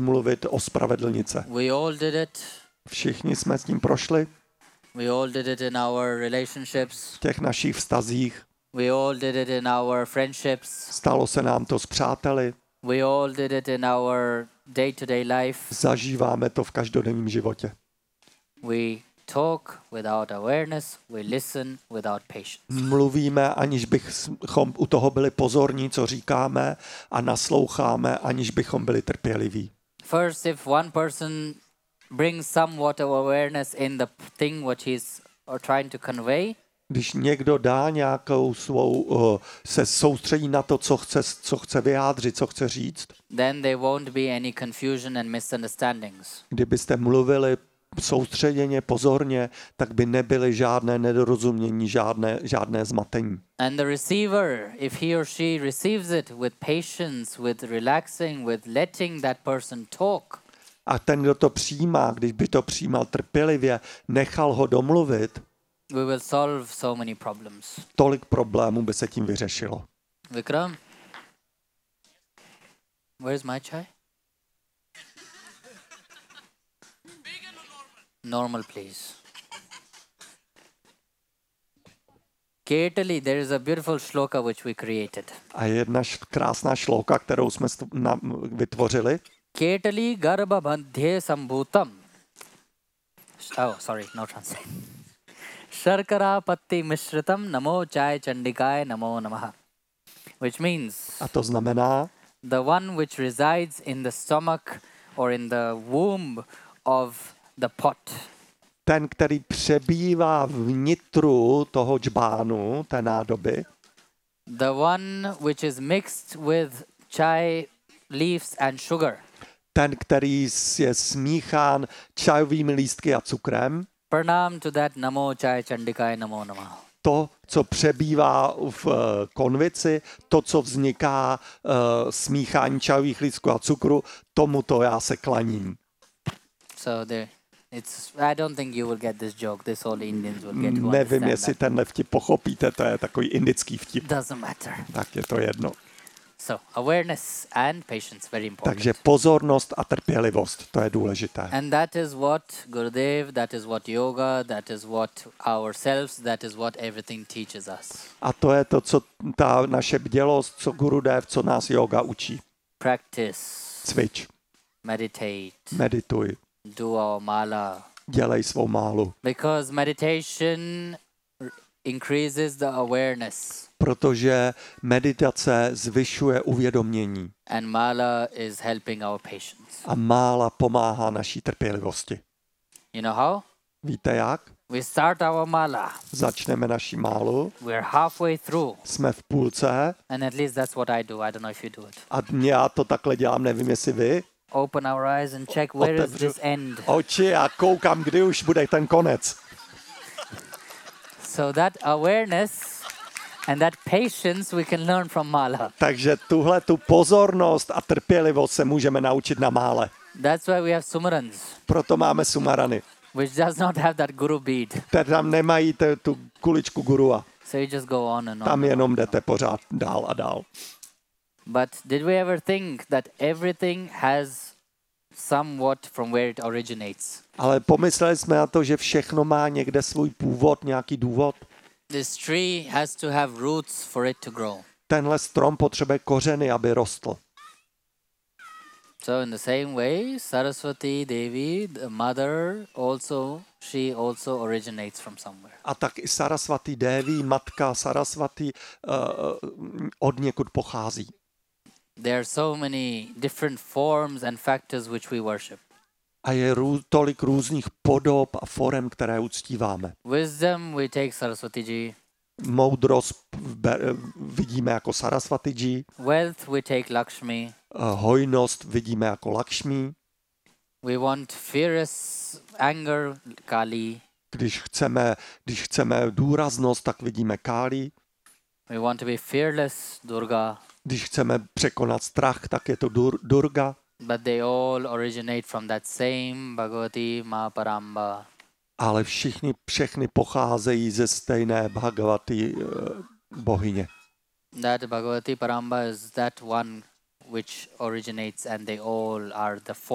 mluvit o spravedlnice. We all did it. Všichni jsme s tím prošli We all did it in our relationships. v těch našich vztazích. We all did it in our friendships. Stalo se nám to s přáteli. We all did it in our day-to-day life. Zažíváme to v každodenním životě. We talk without awareness. We listen without patience. Mluvíme, aniž bychom u toho byli pozorní, co říkáme, a nasloucháme, aniž bychom byli trpěliví. First, if one person brings somewhat of awareness in the thing what he's trying to convey, Když někdo dá nějakou svou, se soustředí na to, co chce vyjádřit, co chce říct, then there won't be any confusion and misunderstandings. kdybyste mluvili soustředěně, pozorně, tak by nebyly žádné nedorozumění, žádné zmatení. And the receiver, if he or she receives it with patience, with relaxing, with letting that person talk, A ten, kdo to přijímá, když by to přijímal trpělivě, nechal ho domluvit, we will solve so many problems. tolik problémů by se tím vyřešilo. Vikram, where's my chai? Normal, please. Ketali, there is a beautiful shloka which we created. A jedna krásná šloka, kterou jsme vytvořili. Ketali garbha madhye sambhutam. Oh, sorry, no translation. Sharkara patti mishritam namo chai chandikaya namo namaha. Which means A to znamená, the one which resides in the stomach or in the womb of the pot. ten, který přebývá vnitru toho džbánu, té nádoby, The one which is mixed with chai leaves and sugar. ten, který je smíchán čajovými lístky a cukrem, Pranam to that namo chai chandikaya namo namaha. to, co přebývá v konvici, to, co vzniká smíchání čajových lístků a cukru, tomuto já se klaním. So there, I don't think you will get this joke. This all Indians will get to Nevím, understand jestli that. tenhle vtip pochopíte, to je takový indický vtip. Doesn't matter. Tak je to jedno. So awareness and patience, very important. Takže pozornost a trpělivost, to je důležité. And that is what Gurudev, that is what yoga, that is what ourselves, that is what everything teaches us. A to je to, co ta naše bdělost, co Gurudev, co nás yoga učí. Practice, Cvič, meditate, medituj, do our mala. dělej svou málu. Because meditation increases the awareness. Protože meditace zvyšuje uvědomění And mala is helping our patience. a mála pomáhá naší trpělivosti. You know how? Víte jak? We start our mala. Začneme naší málu, We're halfway through. jsme v půlce And at least that's what I do. I don't know if you do it. a já to takhle dělám, nevím jestli vy. Open our eyes and check where is Otevřu this end. oči a koukám, kdy už bude ten konec. So that awareness and that patience we can learn from mala. Takže tu pozornost a trpělivost se můžeme naučit na mále. That's why we have sumarans, Proto máme sumarany. which does not have that guru bead. Které tam nemají tu kuličku gurua. So you just go on and on. Tam jenom jdete pořád dál a dál. But did we ever think that everything has somewhat from where it originates? Ale pomysleli jsme na to, že všechno má někde svůj původ, nějaký důvod. This tree has to have roots for it to grow. Tenhle strom potřebuje kořeny, aby rostl. So in the same way, Saraswati Devi, the mother, she also originates from somewhere. A tak i Saraswati Devi, matka Saraswati, od někud pochází. There are so many different forms and factors which we worship. A je tolik různých podob a forem, které uctíváme. Wisdom, we take Saraswati Ji. Moudrost vidíme jako Saraswati Ji, Wealth, we take Lakshmi. hojnost vidíme jako Lakshmi. We want fierce anger, Kali. Když chceme důraznost, tak vidíme Káli. We want to be fearless, Durga. Když chceme překonat strach, tak je to Durga. But they all originate from that same Bhagavati Ma Paramba. Ale všechny pocházejí ze stejné Bhagavati bohyně. That Bhagavati Paramba is that one which originates and they all are the